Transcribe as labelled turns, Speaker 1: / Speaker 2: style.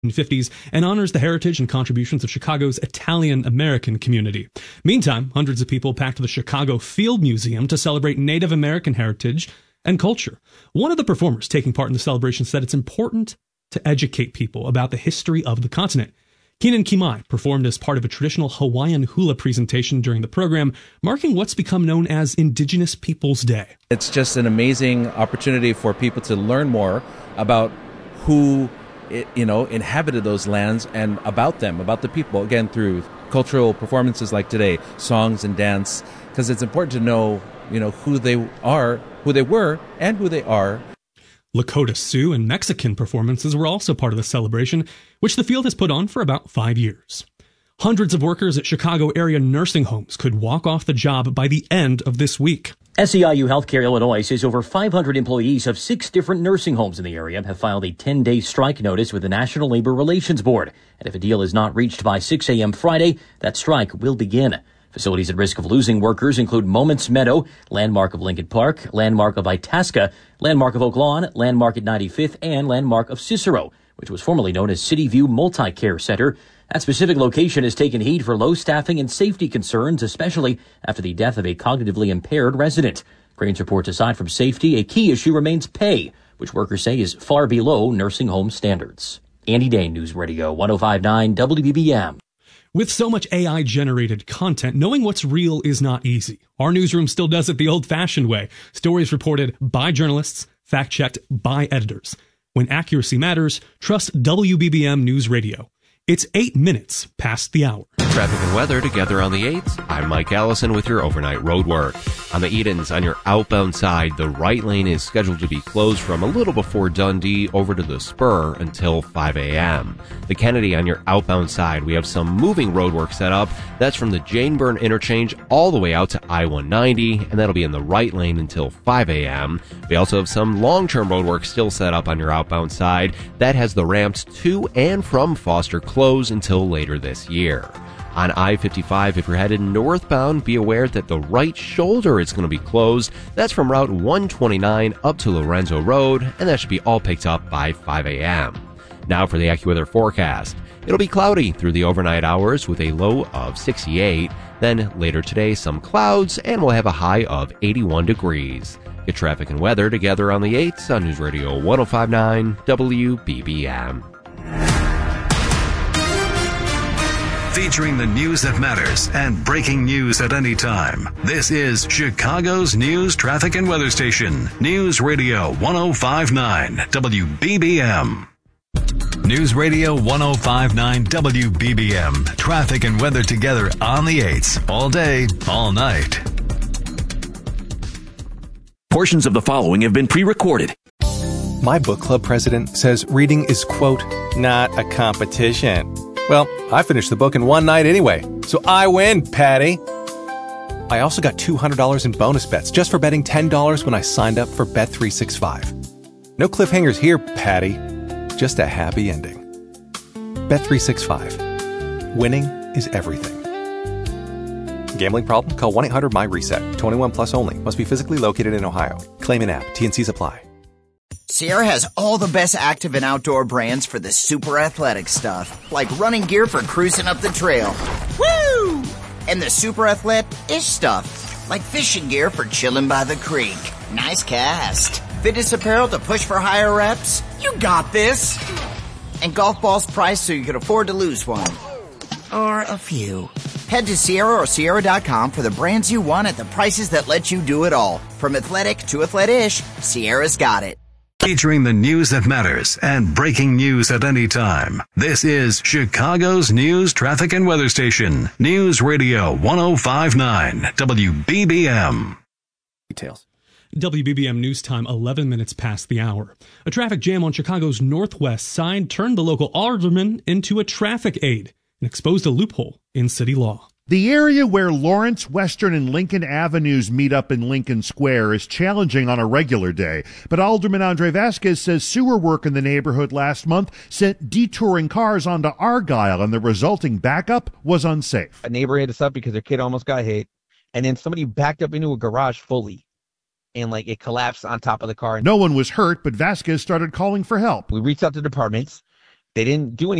Speaker 1: 1950s and honors the heritage and contributions of Chicago's Italian-American community. Meantime, hundreds of people packed the Chicago Field Museum to celebrate Native American heritage and culture. One of the performers taking part in the celebration said it's important to educate people about the history of the continent. Keenan Kimai performed as part of a traditional Hawaiian hula presentation during the program, marking what's become known as Indigenous Peoples Day.
Speaker 2: It's just an amazing opportunity for people to learn more about who inhabited those lands and about them, about the people, again, through cultural performances like today, songs and dance, because it's important to know, who they are, who they were, and who they are.
Speaker 1: Lakota Sioux and Mexican performances were also part of the celebration, which the field has put on for about 5 years. Hundreds of workers at Chicago area nursing homes could walk off the job by the end of this week.
Speaker 3: SEIU Healthcare Illinois says over 500 employees of 6 different nursing homes in the area have filed a 10-day strike notice with the National Labor Relations Board. And if a deal is not reached by 6 a.m. Friday, that strike will begin. Facilities at risk of losing workers include Moments Meadow, Landmark of Lincoln Park, Landmark of Itasca, Landmark of Oak Lawn, Landmark at 95th, and Landmark of Cicero, which was formerly known as City View Multi-Care Center. That specific location has taken heed for low staffing and safety concerns, especially after the death of a cognitively impaired resident. Cranes reports aside from safety, a key issue remains pay, which workers say is far below nursing home standards. Andy Dane, News Radio 105.9 WBBM.
Speaker 1: With so much AI-generated content, knowing what's real is not easy. Our newsroom still does it the old-fashioned way. Stories reported by journalists, fact-checked by editors. When accuracy matters, trust WBBM News Radio. It's 8 minutes past the hour.
Speaker 4: Traffic and weather together on the 8th. I'm Mike Allison with your overnight road work. On the Edens, on your outbound side, the right lane is scheduled to be closed from a little before Dundee over to the Spur until 5 a.m. The Kennedy on your outbound side, we have some moving road work set up. That's from the Jane Byrne interchange all the way out to I-190, and that'll be in the right lane until 5 a.m. We also have some long-term road work still set up on your outbound side. That has the ramps to and from Foster closed until later this year. On I-55, if you're headed northbound, be aware that the right shoulder is going to be closed. That's from Route 129 up to Lorenzo Road, and that should be all picked up by 5 a.m. Now for the AccuWeather forecast. It'll be cloudy through the overnight hours with a low of 68. Then later today, some clouds, and we'll have a high of 81 degrees. Get traffic and weather together on the 8th on News Radio 105.9 WBBM.
Speaker 5: Featuring the news that matters and breaking news at any time. This is Chicago's news, traffic, and weather station. News Radio 105.9 WBBM. News Radio 105.9 WBBM. Traffic and weather together on the 8s. All day, all night.
Speaker 6: Portions of the following have been pre-recorded.
Speaker 7: My book club president says reading is, quote, not a competition. Well, I finished the book in one night anyway, so I win, Patty. I also got $200 in bonus bets just for betting $10 when I signed up for Bet365. No cliffhangers here, Patty. Just a happy ending. Bet365. Winning is everything. Gambling problem? Call 1-800-MY-RESET. 21 plus only. Must be physically located in Ohio. Claim an app. T&Cs apply.
Speaker 8: Sierra has all the best active and outdoor brands for the super athletic stuff, like running gear for cruising up the trail. Woo! And the super athletic-ish stuff, like fishing gear for chilling by the creek. Nice cast. Fitness apparel to push for higher reps. You got this. And golf balls priced so you can afford to lose one. Or a few. Head to Sierra or Sierra.com for the brands you want at the prices that let you do it all. From athletic to athletic-ish, Sierra's got it.
Speaker 5: Featuring the news that matters and breaking news at any time. This is Chicago's news, traffic, and weather station. News Radio 105.9 WBBM.
Speaker 1: Details. WBBM News Time, 11 minutes past the hour. A traffic jam on Chicago's northwest side turned the local alderman into a traffic aid and exposed a loophole in city law.
Speaker 9: The area where Lawrence, Western, and Lincoln Avenues meet up in Lincoln Square is challenging on a regular day. But Alderman Andre Vasquez says sewer work in the neighborhood last month sent detouring cars onto Argyle, and the resulting backup was unsafe.
Speaker 10: A neighbor hit us up because their kid almost got hit, and then somebody backed up into a garage fully, and it collapsed on top of the car.
Speaker 9: No one was hurt, but Vasquez started calling for help.
Speaker 10: We reached out to departments. They didn't do anything.